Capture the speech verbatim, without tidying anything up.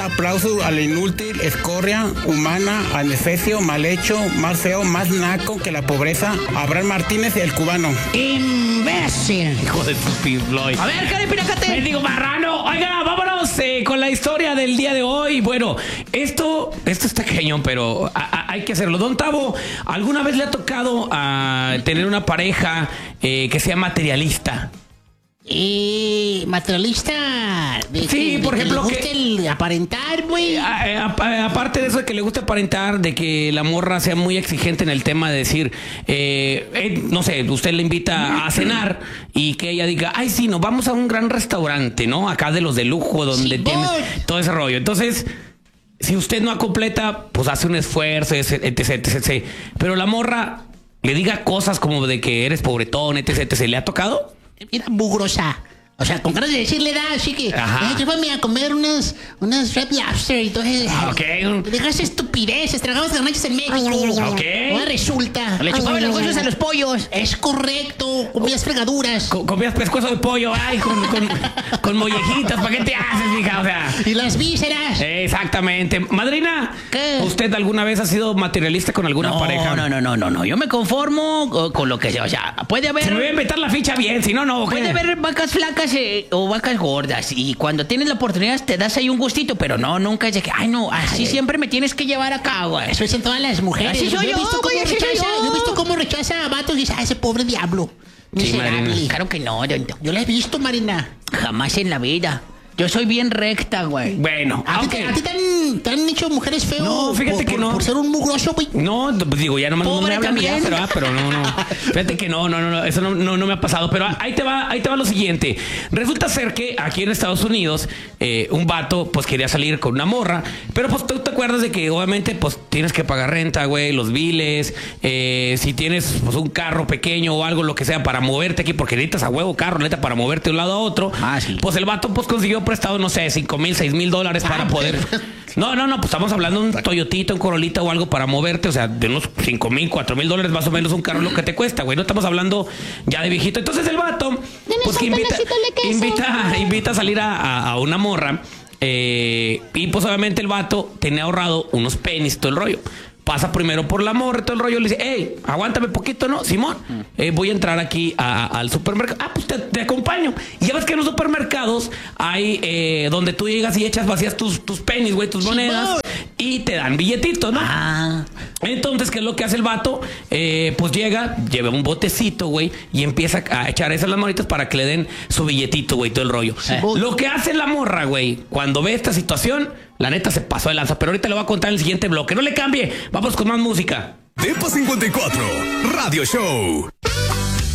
Aplauso al inútil, escoria, humana, adefesio, mal hecho, más feo, más naco que la pobreza. Abraham Martínez, el cubano. ¡Imbécil! Hijo de tu Floyd. A ver, Karen Pinacate. Me digo marrano. Oiga, vámonos eh, con la historia del día de hoy. Bueno, esto, esto está cañón, pero a, a, hay que hacerlo. Don Tavo, ¿alguna vez le ha tocado a tener una pareja eh, que sea materialista? Y materialista. De Sí, que, por de ejemplo, que le gusta que- el aparentar, güey. A- a- Aparte de eso de que le gusta aparentar, de que la morra sea muy exigente en el tema de decir, eh, eh, no sé, usted le invita a cenar y que ella diga, ay, sí, nos vamos a un gran restaurante, ¿no? Acá de los de lujo, donde Sí, tiene voy. todo ese rollo. Entonces, si usted no completa, pues hace un esfuerzo, etc, etc, etc. Pero la morra le diga cosas como de que eres pobretón, etc, etc. ¿Le ha tocado? Mira, mugrosa. O sea, con ganas de decirle, da, así que, Ajá. eh, llévame a comer unas, unas Red Lobster y todo eso. Ah, ok. Dejas estupideces, tragamos garnachas en México. Ok. Ahora resulta. Le chupaban los huesos a los pollos. Es correcto, comías fregaduras. Co- Comías pescuezo de pollo, ay, con, con, con mollejitas, ¿para qué te haces, mija? O sea... Y las vísceras. Exactamente. Madrina, ¿Qué? ¿usted alguna vez ha sido materialista con alguna No, pareja? no, no, no, no, no. Yo me conformo con- con lo que sea. O sea, puede Se me voy a haber, inventar la ficha bien, si no, no. ¿qué? puede haber vacas flacas eh, o vacas gordas. Y cuando tienes la oportunidad te das ahí un gustito, pero no, nunca es de que, ay, no, así siempre me tienes que llevar acá, güey. Eso es en todas las mujeres. Así soy he yo, visto güey, cómo así soy rechaza, yo. yo he visto cómo rechaza a vatos y dice, ah, ese pobre diablo. Sí, Miserable. Marina. Claro que no, don Tavo. Yo la he visto, Marina. Jamás en la vida. Yo soy bien recta, güey. Bueno, ¿A ti, ok. te, a ti te han, te han hecho mujeres feos? No, fíjate por, que por- no. Por ser un mugroso, güey. No, pues digo, ya nomás no Pobre me hablan ya, también. pero, ah, pero no, no. Fíjate que no, no, no, no, eso no, no, no me ha pasado. Pero ahí te va, ahí te va lo siguiente. Resulta ser que aquí en Estados Unidos, eh, un vato, pues quería salir con una morra. Pero pues tú te acuerdas de que obviamente, pues tienes que pagar renta, güey, los biles. Eh, si tienes pues un carro pequeño o algo, lo que sea, para moverte aquí, porque necesitas a huevo carro, neta, para moverte de un lado a otro. Ah, sí. Pues el vato, pues consiguió prestado, no sé, cinco mil, seis mil dólares para Ah, poder. pero- No, no, no, pues estamos hablando de un Toyotita, un Corolita o algo para moverte, o sea, de unos cinco mil, cuatro mil dólares más o menos un carro lo que te cuesta, güey. No estamos hablando ya de viejito. Entonces el vato, pues que un invita, pedacito de queso. invita, invita a salir a, a- a una morra. eh, y pues obviamente el vato tenía ahorrado unos penis, todo el rollo. Pasa primero por la morra, todo el rollo, le dice, hey, aguántame poquito, ¿no? Simón, eh, voy a entrar aquí a- a- al supermercado. Ah, pues te, te acompaño. Y ya ves que en los supermercados hay eh, donde tú llegas y echas vacías tus, tus penis, güey, tus monedas, y te dan billetitos, ¿no? Ah, Entonces, ¿qué es lo que hace el vato? Eh, pues llega, lleva un botecito, güey, y empieza a echar esas las moritas para que le den su billetito, güey, todo el rollo. Lo que hace la morra, güey, cuando ve esta situación, la neta se pasó de lanza. Pero ahorita le voy a contar en el siguiente bloque. No le cambie. Vamos con más música. Depa cincuenta y cuatro, Radio Show.